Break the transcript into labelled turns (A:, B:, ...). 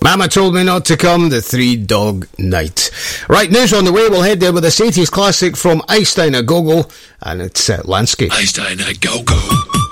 A: Mama Told Me Not to Come, the Three Dog Night. Right, news on the way. We'll head there with this 80s classic from Ice Down a Go-Go, and it's Landscape.
B: Ice Down a Go-Go.